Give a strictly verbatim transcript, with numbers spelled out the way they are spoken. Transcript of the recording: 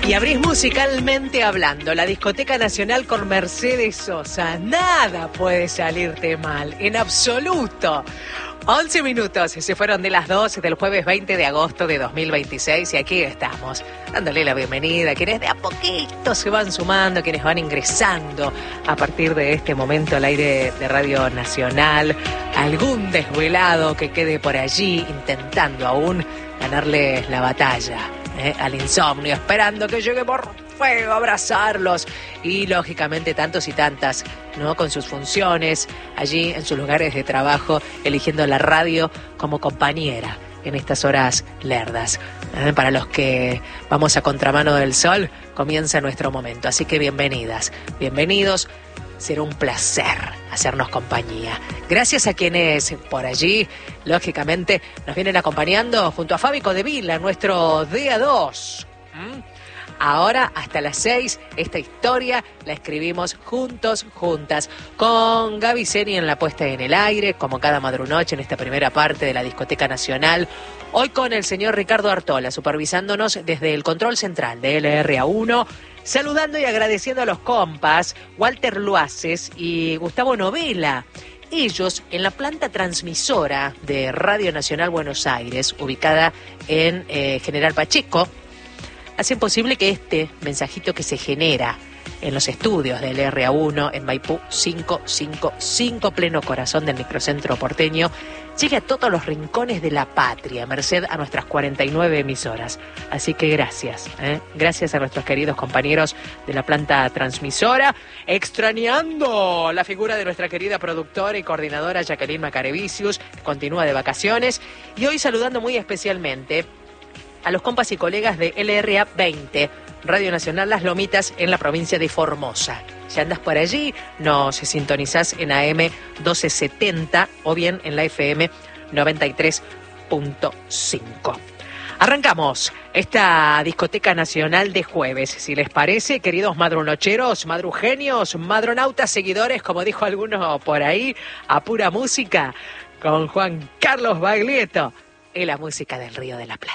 Y abrís musicalmente hablando la Discoteca Nacional con Mercedes Sosa. Nada puede salirte mal, en absoluto. once minutos se fueron de las doce del jueves veinte de agosto de dos mil veintiséis y aquí estamos, dándole la bienvenida a quienes de a poquito se van sumando, quienes van ingresando a partir de este momento al aire de Radio Nacional. Algún desvelado que quede por allí intentando aún ganarle la batalla eh, al insomnio, esperando que llegue por fuego a abrazarlos, y lógicamente tantos y tantas, ¿no? Con sus funciones allí en sus lugares de trabajo, eligiendo la radio como compañera en estas horas lerdas. ¿Eh? Para los que vamos a contramano del sol, comienza nuestro momento, así que bienvenidas, bienvenidos. Será un placer hacernos compañía. Gracias a quienes por allí, lógicamente, nos vienen acompañando junto a Fábico de Vila, nuestro día dos. ¿Mm? Ahora, hasta las seis, esta historia la escribimos juntos, juntas, con Gaby Seni en la puesta en el aire, como cada madrunoche en esta primera parte de la Discoteca Nacional. Hoy con el señor Ricardo Artola, supervisándonos desde el control central de L R A uno, saludando y agradeciendo a los compas, Walter Luaces y Gustavo Novela. Ellos, en la planta transmisora de Radio Nacional Buenos Aires, ubicada en eh, General Pacheco, hacen posible que este mensajito que se genera en los estudios del L R A uno en Maipú cinco cinco cinco, pleno corazón del microcentro porteño, llegue a todos los rincones de la patria, merced a nuestras cuarenta y nueve emisoras. Así que gracias, ¿eh? Gracias a nuestros queridos compañeros de la planta transmisora, extrañando la figura de nuestra querida productora y coordinadora Jacqueline Macarevicius, que continúa de vacaciones, y hoy saludando muy especialmente a los compas y colegas de L R A veinte, Radio Nacional Las Lomitas, en la provincia de Formosa. Si andas por allí, nos sintonizás en A M doce setenta o bien en la F M noventa y tres punto cinco. Arrancamos esta Discoteca Nacional de jueves, si les parece, queridos madrunocheros, madrugenios, madronautas, seguidores, como dijo alguno por ahí, a pura música, con Juan Carlos Baglietto y la música del Río de la Plata.